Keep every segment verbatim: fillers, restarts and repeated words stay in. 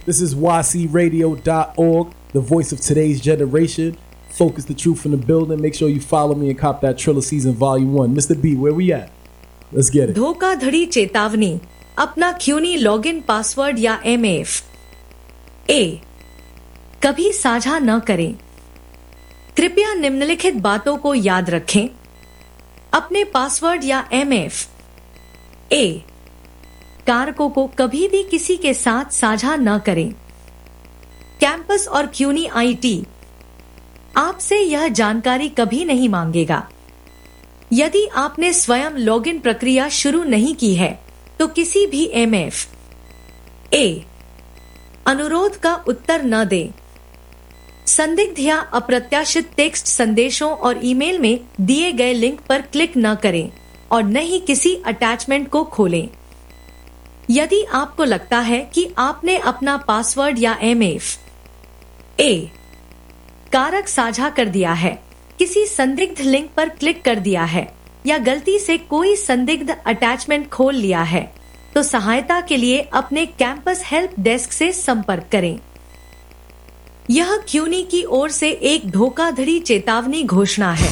This is Y C radio dot org, the voice of today's generation. Focus the truth in the building. Make sure you follow me and cop that Triller Season Volume one. Mister B, where we at? Let's get it. धोखाधड़ी चेतावनी, अपना क्यूनी login password या M F A कभी साझा न करें। कृपया निम्नलिखित बातों को याद रखें। अपने पासवर्ड या एम एफ ए कारकों को कभी भी किसी के साथ साझा न करें। कैंपस और क्यूनी आईटी आपसे यह जानकारी कभी नहीं मांगेगा। यदि आपने स्वयं लॉगिन प्रक्रिया शुरू नहीं की है तो किसी भी एम एफ ए अनुरोध का उत्तर न दें। संदिग्ध या अप्रत्याशित टेक्स्ट संदेशों और ईमेल में दिए गए लिंक पर क्लिक न करें और न ही किसी अटैचमेंट को खोलें। यदि आपको लगता है कि आपने अपना पासवर्ड या एम एफ ए कारक साझा कर दिया है, किसी संदिग्ध लिंक पर क्लिक कर दिया है या गलती से कोई संदिग्ध अटैचमेंट खोल लिया है, तो सहायता के लिए अपने कैंपस हेल्प डेस्क से संपर्क करें। यह क्यूनी की ओर से एक धोखाधड़ी चेतावनी घोषणा है।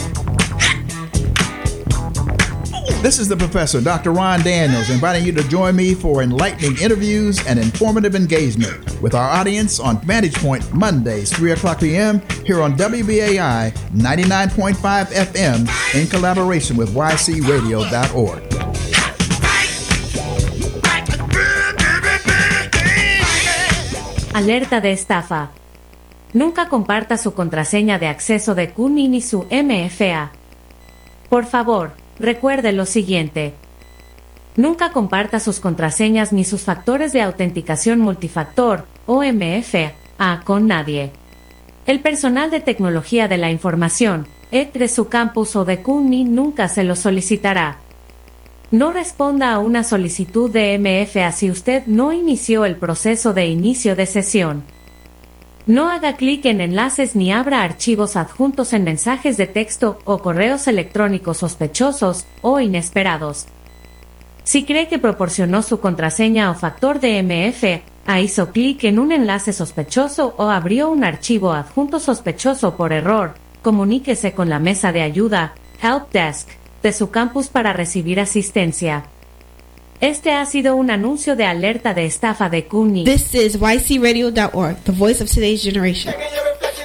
This is the professor, Doctor Ron Daniels, inviting you to join me for enlightening interviews and informative engagement with our audience on Vantage Point Mondays, three o'clock p.m. here on W B A I ninety-nine point five F M in collaboration with Y C radio dot org. Alerta de estafa. Nunca comparta su contraseña de acceso de Q N I ni su M F A. Por favor, recuerde lo siguiente. Nunca comparta sus contraseñas ni sus factores de autenticación multifactor, o M F A, con nadie. El personal de tecnología de la información, E T de su campus o de Q N I nunca se lo solicitará. No responda a una solicitud de M F A si usted no inició el proceso de inicio de sesión. No haga clic en enlaces ni abra archivos adjuntos en mensajes de texto o correos electrónicos sospechosos o inesperados. Si cree que proporcionó su contraseña o factor de M F A, hizo clic en un enlace sospechoso o abrió un archivo adjunto sospechoso por error, comuníquese con la mesa de ayuda, Help Desk, de su campus para recibir asistencia. Este ha sido un anuncio de alerta de estafa de Q N I. This is Y C radio dot org, the voice of today's generation.